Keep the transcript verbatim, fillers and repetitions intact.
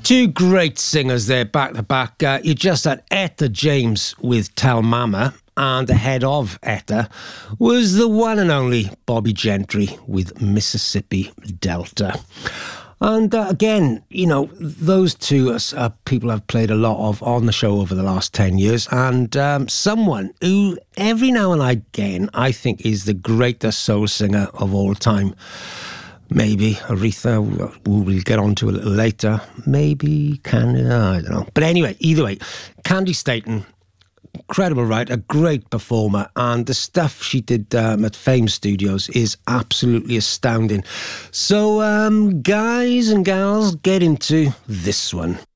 Two great singers there, back to back. Uh, you just had Etta James with Tell Mama, and ahead of Etta was the one and only Bobby Gentry with Mississippi Delta. And uh, again, you know, those two are, are people I've played a lot of on the show over the last ten years, and um, someone who every now and again I think is the greatest soul singer of all time. Maybe Aretha, who we'll get on to a little later. Maybe Candy, I don't know. But anyway, either way, Candy Staton, incredible writer, great performer, and the stuff she did um, at Fame Studios is absolutely astounding. So, um, guys and gals, get into this one.